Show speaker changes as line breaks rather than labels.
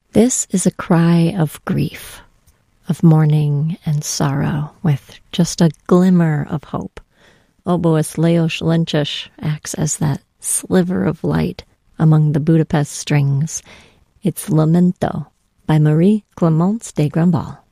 This is a cry of grief, of mourning and sorrow, with just a glimmer of hope. Oboist Lajos Lences acts as that sliver of light among the Budapest strings. It's Lamento by Marie Clémence de Grandval.